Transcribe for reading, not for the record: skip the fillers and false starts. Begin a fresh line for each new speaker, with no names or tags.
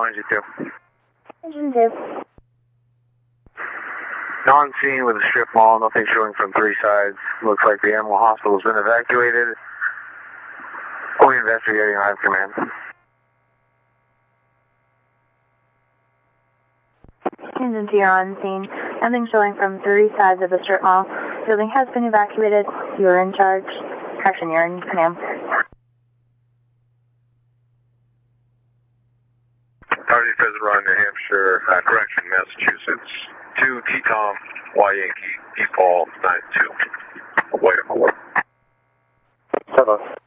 Tower Engine 2.
Engine 2.
Non-scene with a strip mall, nothing showing from three sides. Looks like the animal hospital has been evacuated. Only investigating, I have command.
Engine 2, you're on scene. Nothing showing from three sides of the strip mall. Building has been evacuated. You're in charge. Correction, you're in command.
Tardy President Run, New Hampshire, correction, Massachusetts. 2 T-Tom, Y Yankee, Default 92. Wait.
Hello.